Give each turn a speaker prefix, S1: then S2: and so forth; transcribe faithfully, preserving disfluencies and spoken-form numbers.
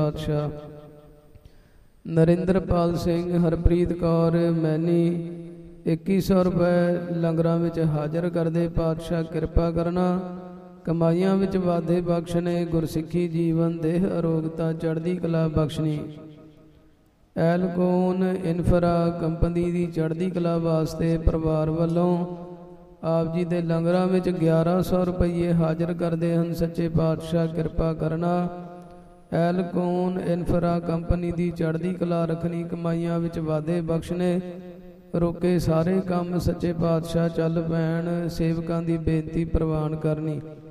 S1: ਪਾਤਸ਼ਾਹ। ਨਰਿੰਦਰਪਾਲ ਸਿੰਘ, ਹਰਪ੍ਰੀਤ ਕੌਰ ਮੈਨੀ ਇੱਕੀ ਸੌ ਰੁਪਏ ਲੰਗਰਾਂ ਵਿੱਚ ਹਾਜ਼ਰ ਕਰਦੇ। ਪਾਤਸ਼ਾਹ ਕਿਰਪਾ ਕਰਨਾ, ਕਮਾਈਆਂ ਵਿੱਚ ਵਾਧੇ ਬਖਸ਼ਣੇ, ਗੁਰਸਿੱਖੀ ਜੀਵਨ ਦੇਹ ਅਰੋਗਤਾ ਚੜ੍ਹਦੀ ਕਲਾ ਬਖਸ਼ਣੀ। ਐਲਕੋਨ ਇਨਫਰਾ ਕੰਪਨੀ ਦੀ ਚੜ੍ਹਦੀ ਕਲਾ ਵਾਸਤੇ ਪਰਿਵਾਰ ਵੱਲੋਂ ਆਪ ਜੀ ਦੇ ਲੰਗਰਾਂ ਵਿੱਚ ਗਿਆਰਾਂ ਸੌ ਰੁਪਈਏ ਹਾਜ਼ਰ ਕਰਦੇ ਹਨ। ਸੱਚੇ ਪਾਤਸ਼ਾਹ ਕਿਰਪਾ ਕਰਨਾ, ਐਲਕੋਨ ਇਨਫਰਾ ਕੰਪਨੀ ਦੀ ਚੜ੍ਹਦੀ ਕਲਾ ਰੱਖਣੀ, ਕਮਾਈਆਂ ਵਿੱਚ ਵਾਧੇ ਬਖਸ਼ਣੇ, ਰੋਕੇ ਸਾਰੇ ਕੰਮ ਸੱਚੇ ਪਾਤਸ਼ਾਹ ਚੱਲ ਪੈਣ, ਸੇਵਕਾਂ ਦੀ ਬੇਨਤੀ ਪ੍ਰਵਾਨ ਕਰਨੀ।